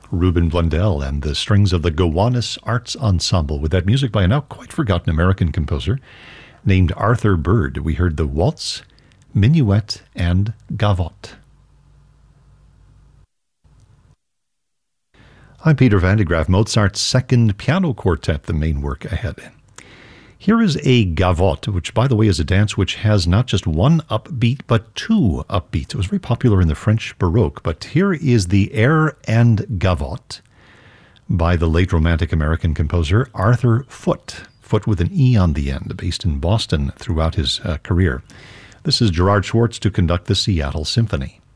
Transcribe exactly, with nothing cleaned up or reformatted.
Ruben Blundell and the strings of the Gowanus Arts Ensemble with that music by a now quite forgotten American composer named Arthur Bird. We heard the waltz, minuet, and gavotte. I'm Peter Van de Graaf, Mozart's Second Piano Quartet, the main work ahead. Here is a gavotte, which, by the way, is a dance which has not just one upbeat, but two upbeats. It was very popular in the French Baroque, but here is the Air and Gavotte by the late Romantic American composer Arthur Foote, Foote with an E on the end, based in Boston throughout his uh, career. This is Gerard Schwartz to conduct the Seattle Symphony.